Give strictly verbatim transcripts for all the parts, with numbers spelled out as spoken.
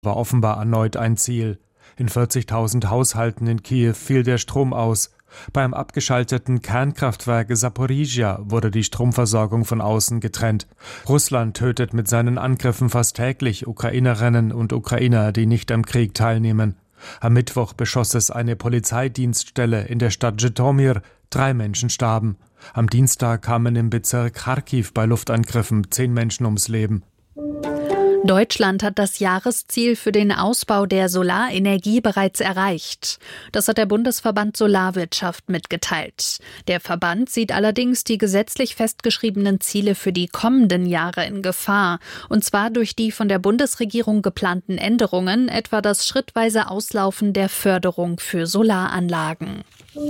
war offenbar erneut ein Ziel. In vierzigtausend Haushalten in Kiew fiel der Strom aus. Beim abgeschalteten Kernkraftwerk Saporizhia wurde die Stromversorgung von außen getrennt. Russland tötet mit seinen Angriffen fast täglich Ukrainerinnen und Ukrainer, die nicht am Krieg teilnehmen. Am Mittwoch beschoss es eine Polizeidienststelle in der Stadt Zhytomyr. Drei Menschen starben. Am Dienstag kamen im Bezirk Charkiw bei Luftangriffen zehn Menschen ums Leben. Deutschland hat das Jahresziel für den Ausbau der Solarenergie bereits erreicht. Das hat der Bundesverband Solarwirtschaft mitgeteilt. Der Verband sieht allerdings die gesetzlich festgeschriebenen Ziele für die kommenden Jahre in Gefahr. Und zwar durch die von der Bundesregierung geplanten Änderungen, etwa das schrittweise Auslaufen der Förderung für Solaranlagen.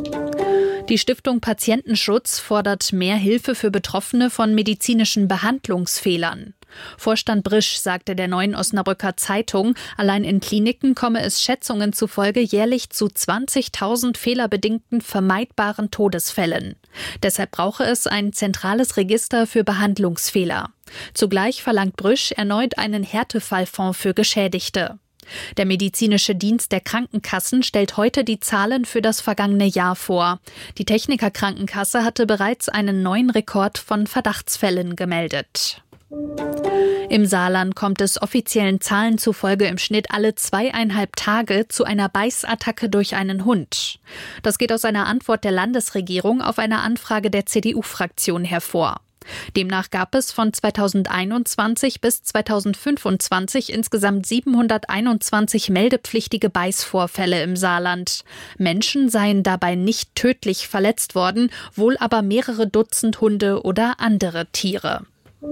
Die Stiftung Patientenschutz fordert mehr Hilfe für Betroffene von medizinischen Behandlungsfehlern. Vorstand Brisch sagte der Neuen Osnabrücker Zeitung, allein in Kliniken komme es Schätzungen zufolge jährlich zu zwanzigtausend fehlerbedingten vermeidbaren Todesfällen. Deshalb brauche es ein zentrales Register für Behandlungsfehler. Zugleich verlangt Brisch erneut einen Härtefallfonds für Geschädigte. Der medizinische Dienst der Krankenkassen stellt heute die Zahlen für das vergangene Jahr vor. Die Techniker Krankenkasse hatte bereits einen neuen Rekord von Verdachtsfällen gemeldet. Im Saarland kommt es offiziellen Zahlen zufolge im Schnitt alle zweieinhalb Tage zu einer Beißattacke durch einen Hund. Das geht aus einer Antwort der Landesregierung auf eine Anfrage der C D U-Fraktion hervor. Demnach gab es von zweitausendeinundzwanzig bis zweitausendfünfundzwanzig insgesamt siebenhunderteinundzwanzig meldepflichtige Beißvorfälle im Saarland. Menschen seien dabei nicht tödlich verletzt worden, wohl aber mehrere Dutzend Hunde oder andere Tiere.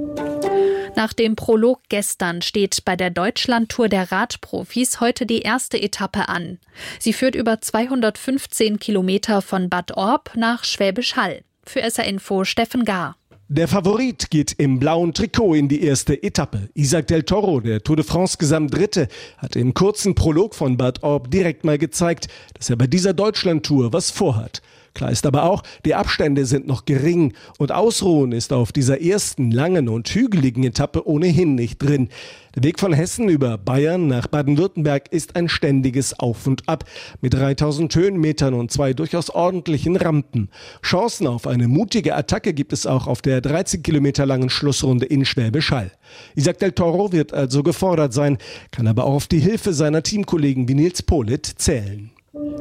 Nach dem Prolog gestern steht bei der Deutschlandtour der Radprofis heute die erste Etappe an. Sie führt über zweihundertfünfzehn Kilometer von Bad Orb nach Schwäbisch Hall. Für S R Info Steffen Gahr. Der Favorit geht im blauen Trikot in die erste Etappe. Isaac Del Toro, der Tour de France Gesamtdritte, hat im kurzen Prolog von Bad Orb direkt mal gezeigt, dass er bei dieser Deutschlandtour was vorhat. Klar ist aber auch, die Abstände sind noch gering und Ausruhen ist auf dieser ersten langen und hügeligen Etappe ohnehin nicht drin. Der Weg von Hessen über Bayern nach Baden-Württemberg ist ein ständiges Auf und Ab mit dreitausend Höhenmetern und zwei durchaus ordentlichen Rampen. Chancen auf eine mutige Attacke gibt es auch auf der dreizehn Kilometer langen Schlussrunde in Schwäbisch Hall. Isaac Del Toro wird also gefordert sein, kann aber auch auf die Hilfe seiner Teamkollegen wie Nils Politt zählen.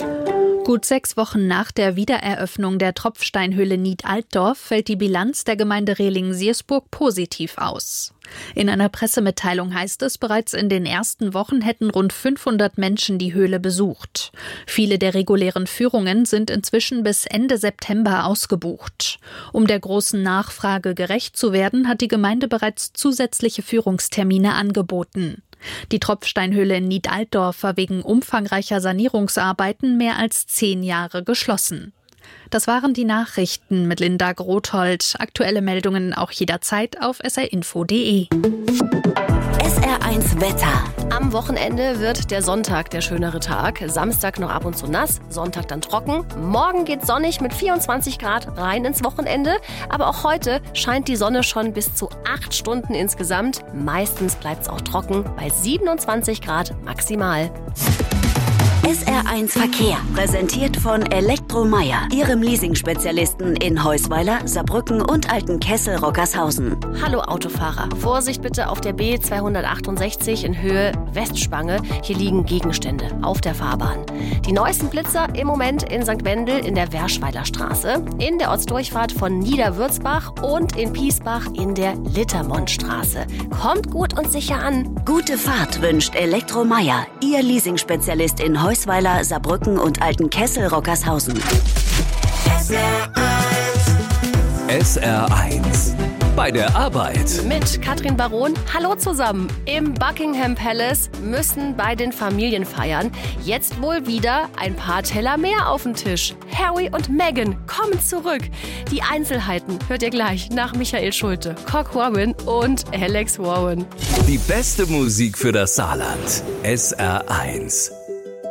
Gut sechs Wochen nach der Wiedereröffnung der Tropfsteinhöhle Nied-Altdorf fällt die Bilanz der Gemeinde Rehling-Siersburg positiv aus. In einer Pressemitteilung heißt es, bereits in den ersten Wochen hätten rund fünfhundert Menschen die Höhle besucht. Viele der regulären Führungen sind inzwischen bis Ende September ausgebucht. Um der großen Nachfrage gerecht zu werden, hat die Gemeinde bereits zusätzliche Führungstermine angeboten. Die Tropfsteinhöhle in Nied-Altdorf war wegen umfangreicher Sanierungsarbeiten mehr als zehn Jahre geschlossen. Das waren die Nachrichten mit Linda Grothold. Aktuelle Meldungen auch jederzeit auf s r info punkt d e. S R eins Wetter. Am Wochenende wird der Sonntag der schönere Tag. Samstag noch ab und zu nass, Sonntag dann trocken. Morgen geht sonnig mit vierundzwanzig Grad rein ins Wochenende. Aber auch heute scheint die Sonne schon bis zu acht Stunden insgesamt. Meistens bleibt es auch trocken bei siebenundzwanzig Grad maximal. S R eins Verkehr, präsentiert von Elektromeier, Ihrem Leasing-Spezialisten in Heusweiler, Saarbrücken und Altenkessel-Rockershausen. Hallo Autofahrer, Vorsicht bitte auf der B zweihundertachtundsechzig in Höhe Westspange. Hier liegen Gegenstände auf der Fahrbahn. Die neuesten Blitzer im Moment in Sankt Wendel in der Werschweiler Straße, in der Ortsdurchfahrt von Niederwürzbach und in Piesbach in der Littermondstraße. Kommt gut und sicher an. Gute Fahrt wünscht Elektromeier, Ihr Leasing-Spezialist in Heusweiler, Heusweiler, Saarbrücken und Altenkessel-Rockershausen. S R eins. S R eins. Bei der Arbeit. Mit Katrin Baron. Hallo zusammen. Im Buckingham Palace müssen bei den Familienfeiern jetzt wohl wieder ein paar Teller mehr auf den Tisch. Harry und Meghan kommen zurück. Die Einzelheiten hört ihr gleich nach Michael Schulte, Cock Warren und Alex Warren. Die beste Musik für das Saarland. S R eins.